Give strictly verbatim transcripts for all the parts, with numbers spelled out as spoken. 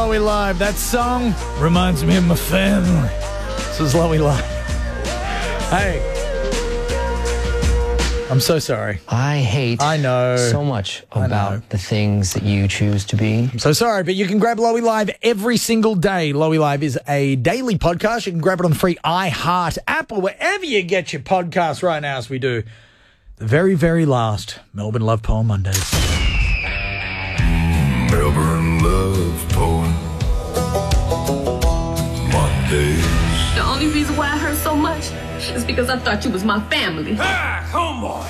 Lowy Live. That song reminds me of my family. This is Lowy Live. Hey. I'm so sorry. I hate I know. so much about the things that you choose to be. I'm so sorry, but you can grab Lowy Live every single day. Lowy Live is a daily podcast. You can grab it on the free iHeart app or wherever you get your podcasts right now as we do the very, very last Melbourne Love Poem Mondays. Melbourne Love Poem Mondays. The only reason why I hurt so much is because I thought you was my family. Ah, homeboy.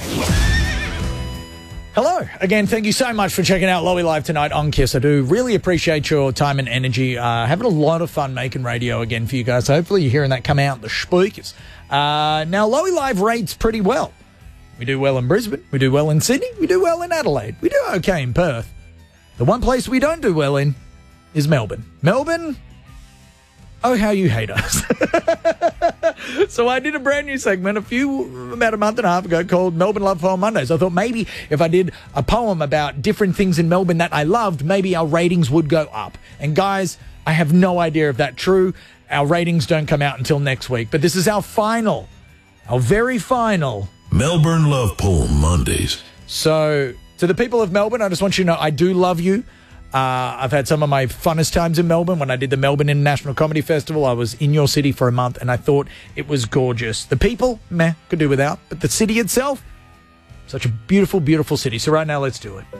Hello. Again, thank you so much for checking out Lowy Live tonight on Kiss. I do really appreciate your time and energy. Uh, having a lot of fun making radio again for you guys. Hopefully you're hearing that come out in the speakers. Uh, now, Lowy Live rates pretty well. We do well in Brisbane. We do well in Sydney. We do well in Adelaide. We do okay in Perth. The one place we don't do well in is Melbourne. Melbourne, oh, how you hate us. So I did a brand new segment a few, about a month and a half ago called Melbourne Love Poem Mondays. I thought maybe if I did a poem about different things in Melbourne that I loved, maybe our ratings would go up. And guys, I have no idea if that's true. Our ratings don't come out until next week. But this is our final, our very final Melbourne Love Poem Mondays. So to the people of Melbourne, I just want you to know I do love you. Uh, I've had some of my funnest times in Melbourne. When I did the Melbourne International Comedy Festival, I was in your city for a month, and I thought it was gorgeous. The people, meh, could do without. But the city itself, such a beautiful, beautiful city. So right now, let's do it.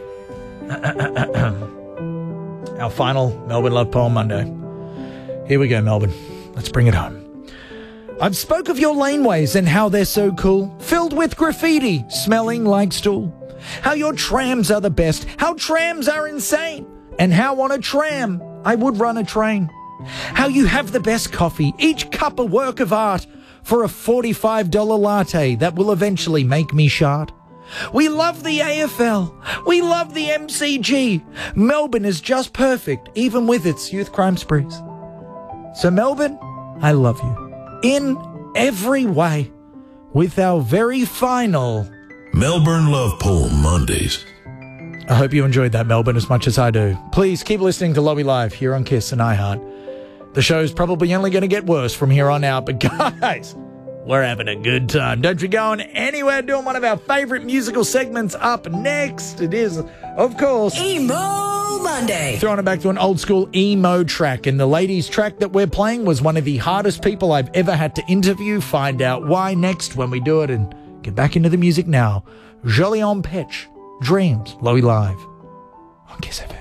Our final Melbourne Love Poem Monday. Here we go, Melbourne. Let's bring it home. I've spoke of your laneways and how they're so cool, filled with graffiti, smelling like stool. How your trams are the best, how trams are insane, and how on a tram I would run a train. How you have the best coffee, each cup a work of art, for a forty-five dollar latte that will eventually make me shart. We love the A F L, we love the M C G. Melbourne is just perfect, even with its youth crime sprees. So Melbourne, I love you, in every way, with our very final Melbourne Love Poem Mondays. I hope you enjoyed that, Melbourne, as much as I do. Please keep listening to Lowy Live here on Kiss and iHeart. The show's probably only going to get worse from here on out, but guys, we're having a good time. Don't be going anywhere, doing one of our favourite musical segments up next. It is, of course, Emo Monday. Throwing it back to an old school emo track. And the ladies' track that we're playing was one of the hardest people I've ever had to interview. Find out why next when we do it, and get back into the music now. Jolyon Petch, Dreams, Lowy Live on Kiss F M.